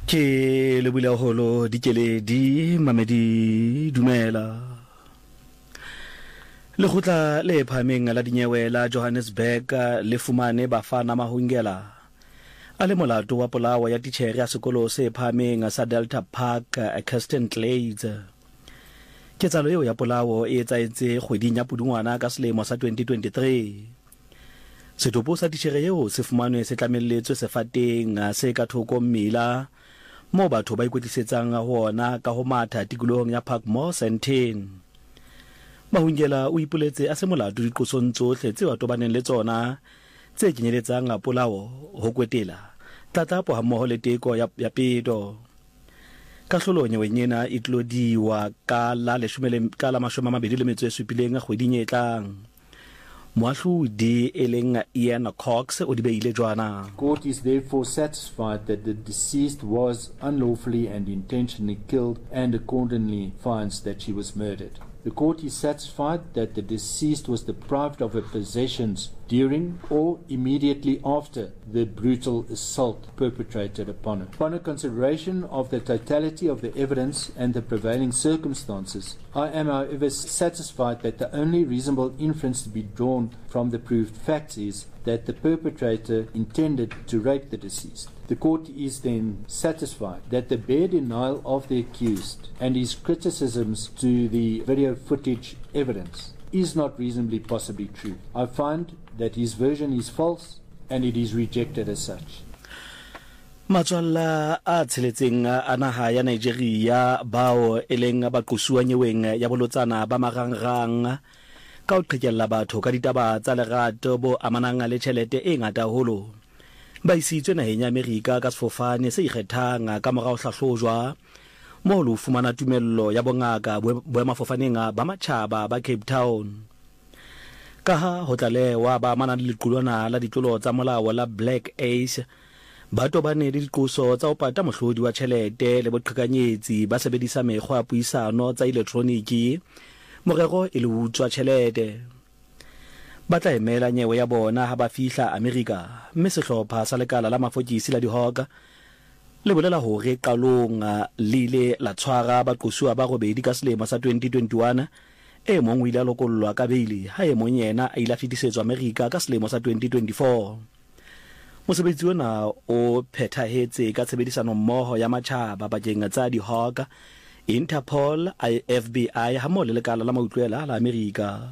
Ke le bula holo dikeledi mamedi dumela le khutla le phameng la dinyewe la Johannesburg le fumane bafana mahungela ale molato wa polawa ya titjhere ya sekolo se phameng sa Delta Park Kirsten Glades ke tsalo eo ya polawo e etsaetse kgweding ya Pudungwana ka selemo sa 2023 setopo sa titjhere eo se fumanwe se tlamelletswe sefateng se ka thoko mmila mo batho ba ikwetlisetsang hona ka ho matha tikolohong ya Parkmore Sandton. Mahungela o ipoletse a se molato diqosong tsohle tse tobaneng le tsona tse kenyeletsang polao ho kwetela tlatlapo ha mmoho le teko ya peto. Kahlolo nyewena e tlodiwa ka la 27 kgweding e tlang. Moahlodi eleng Ian Cox o di beile jwana. Court is therefore satisfied that the deceased was unlawfully and intentionally killed and accordingly finds that she was murdered. The court is satisfied that the deceased was deprived of her possessions during or immediately after the brutal assault perpetrated upon her. Upon a consideration of the totality of the evidence and the prevailing circumstances, I am however satisfied that the only reasonable inference to be drawn from the proved facts is that the perpetrator intended to rape the deceased. The court is then satisfied that the bare denial of the accused and his criticisms to the video footage evidence is not reasonably possibly true. I find that his version is false and it is rejected as such. Matswalla a tsheletseng a naha ya Nigeria bao eleng ba qosuwa nyeweng ya bolotsana ba marangrang ka o qhekella batho ka ditaba tsa lerato bo amanang le tjhelete e ngata holo ba isitswe naheng ya Amerika ka sefofane se ikgethang ka morao hlahlojwa mo lo fumana tumello ya bongaka boemafofaneng ba matjhaba ba Cape Town ka ha ho tlalewa ba amana le lequlwana la ditlolo tsa molao la Black Ace ba tobane le diqoso tsa ho pata mohlodi wa tjhelete le boqhekanyetsi ba sebedisa mekgwa ya puisano tsa elektroniki morero e le utswa tjhelete ba tla emela nyewe ya bona ha ba fihla Amerika mme sehlopha sa lekala la mafokisi la dihoka le bolela hore qalong lile la tshwara ba qosuwa ba robedi ka selemo sa 2021 e mong o ile a lokollwa ka beili ha e mong yena a ile a fetisetswa Amerika ka selemo sa 2024 mosebetsi ona o phethahetse ka tshebedisano mmoho ya matjhaba bakeng tsa dihoka Interpol, FBI ha mo le lekala la mautlwela la Amerika.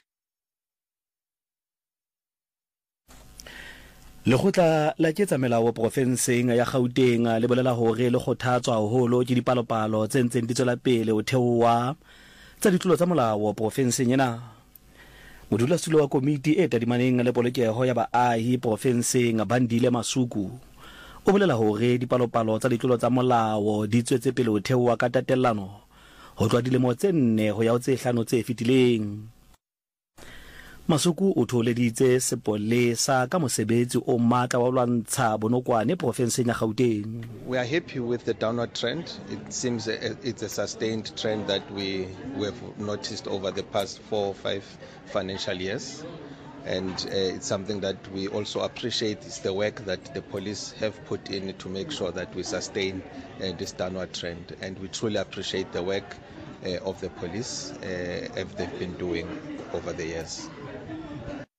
Lekgotla la ketsamelao profenseng ya Gauteng le bolela hore le kgothatswa haholo ke dipalopalo tse ntseng di tswela pele ho theowa tsa ditlolo tsa molao profenseng ena. Modulasetulo wa komiti e tadimaneng le polokeho ya baahi profenseng Bandile Masuku o bolela hore dipalopalo tsa ditlolo tsa molao di tswetse pele ho theowa ka tatellano ho tloha dilemo tse 4 ho ya ho tse 5 tse fetileng. Masuku o tholeditse sepolesa ka mosebetsi o matla wa lwantsha bonokwane profenseng ya Gauteng. We are happy with the downward trend. It seems it's a sustained trend that we have noticed over the past 4 or 5 financial years. And it's something that we also appreciate is the work that the police have put in to make sure that we sustain this downward trend. And we truly appreciate the work of the police they've been doing over the years.